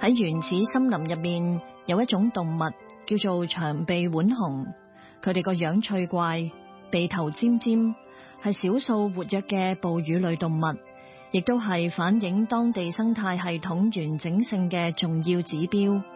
喺原始森林入面有一種動物叫做長鼻浣熊，佢哋個樣趣怪，鼻頭尖尖，係少數活躍嘅哺乳類動物，亦都係反映當地生態系統完整性嘅重要指標。